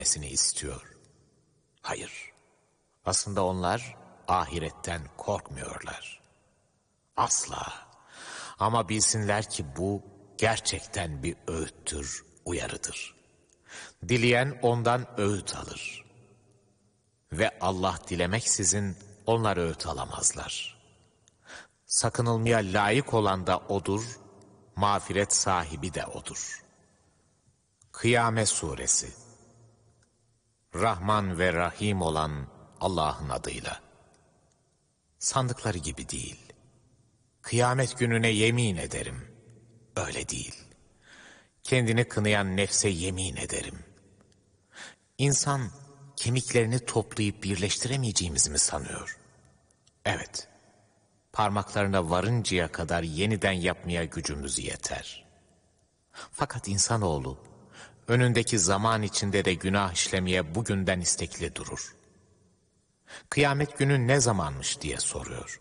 istiyor. Hayır, aslında onlar ahiretten korkmuyorlar. Asla. Ama bilsinler ki bu gerçekten bir öğüttür, uyarıdır. Dileyen ondan öğüt alır. Ve Allah dilemeksizin onlar öğüt alamazlar. Sakınılmaya layık olan da O'dur, mağfiret sahibi de O'dur. Kıyamet Suresi. Rahman ve Rahim olan Allah'ın adıyla. Sandıkları gibi değil. Kıyamet gününe yemin ederim. Öyle değil. Kendini kınayan nefse yemin ederim. İnsan kemiklerini toplayıp birleştiremeyeceğimizi mi sanıyor? Evet. Parmaklarına varıncaya kadar yeniden yapmaya gücümüz yeter. Fakat insanoğlu önündeki zaman içinde de günah işlemeye bugünden istekli durur. Kıyamet günü ne zamanmış diye soruyor.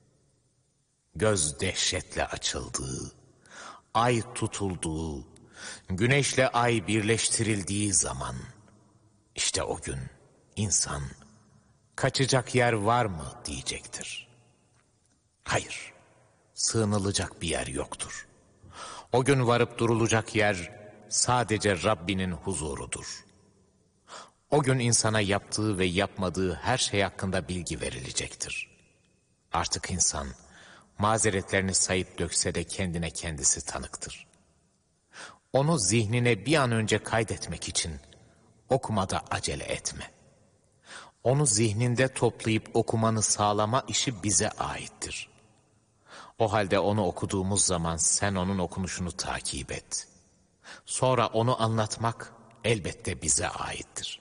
Göz dehşetle açıldığı, ay tutulduğu, güneşle ay birleştirildiği zaman, işte o gün insan kaçacak yer var mı diyecektir. Hayır, sığınılacak bir yer yoktur. O gün varıp durulacak yer sadece Rabbinin huzurudur. O gün insana yaptığı ve yapmadığı her şey hakkında bilgi verilecektir. Artık insan mazeretlerini sayıp dökse de kendine kendisi tanıktır. Onu zihnine bir an önce kaydetmek için okumada acele etme. Onu zihninde toplayıp okumanı sağlama işi bize aittir. O halde onu okuduğumuz zaman sen onun okunuşunu takip et. Sonra onu anlatmak elbette bize aittir.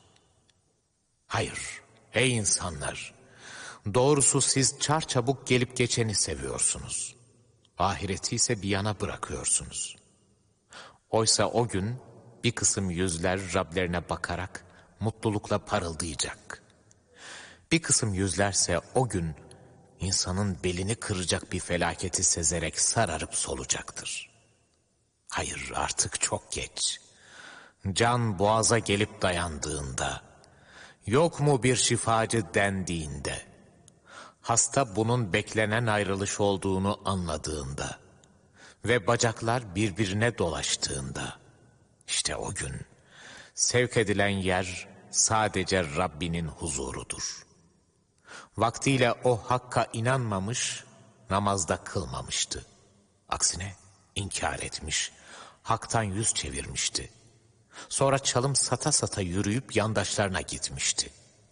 Hayır, ey insanlar! Doğrusu siz çarçabuk gelip geçeni seviyorsunuz. Ahireti ise bir yana bırakıyorsunuz. Oysa o gün bir kısım yüzler Rablerine bakarak mutlulukla parıldayacak. Bir kısım yüzlerse o gün insanın belini kıracak bir felaketi sezerek sararıp solacaktır. Hayır, artık çok geç. Can boğaza gelip dayandığında, yok mu bir şifacı dendiğinde, hasta bunun beklenen ayrılış olduğunu anladığında ve bacaklar birbirine dolaştığında, işte o gün sevk edilen yer sadece Rabbinin huzurudur. Vaktiyle o Hakk'a inanmamış, namazda kılmamıştı. Aksine inkar etmiş, Hak'tan yüz çevirmişti. Sonra çalım sata sata yürüyüp yandaşlarına gitmişti.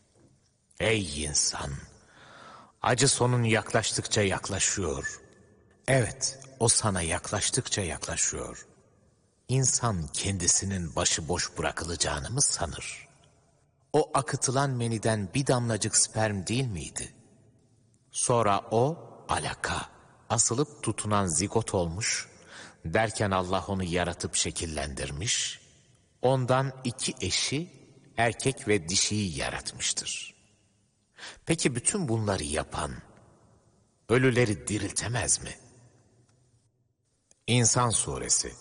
Ey insan! Acı sonun yaklaştıkça yaklaşıyor. Evet, o sana yaklaştıkça yaklaşıyor. İnsan kendisinin başıboş bırakılacağını mı sanır? O akıtılan meniden bir damlacık sperm değil miydi? Sonra o alaka, asılıp tutunan zigot olmuş, derken Allah onu yaratıp şekillendirmiş, ondan iki eşi, erkek ve dişiyi yaratmıştır. Peki bütün bunları yapan, ölüleri diriltemez mi? İnsan Suresi.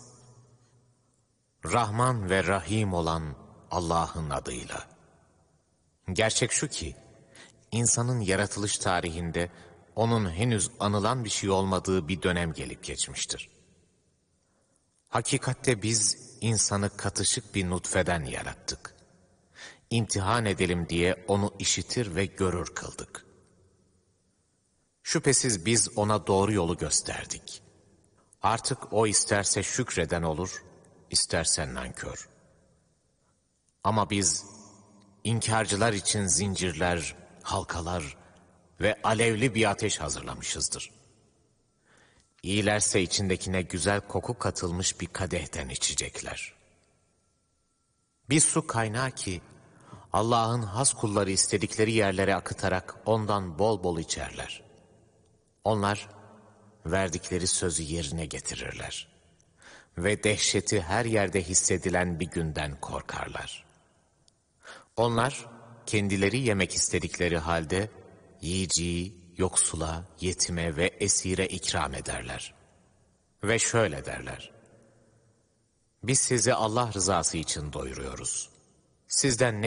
Rahman ve Rahim olan Allah'ın adıyla. Gerçek şu ki, insanın yaratılış tarihinde onun henüz anılan bir şey olmadığı bir dönem gelip geçmiştir. Hakikatte biz insanı katışık bir nutfeden yarattık. İmtihan edelim diye onu işitir ve görür kıldık. Şüphesiz biz ona doğru yolu gösterdik. Artık o isterse şükreden olur, isterse nankör. Ama biz İnkarcılar için zincirler, halkalar ve alevli bir ateş hazırlamışızdır. İyilerse içindekine güzel koku katılmış bir kadehten içecekler. Bir su kaynağı ki Allah'ın has kulları istedikleri yerlere akıtarak ondan bol bol içerler. Onlar verdikleri sözü yerine getirirler ve dehşeti her yerde hissedilen bir günden korkarlar. Onlar kendileri yemek istedikleri halde yiyeceği yoksula, yetime ve esire ikram ederler. Ve şöyle derler: biz sizi Allah rızası için doyuruyoruz. Sizden ne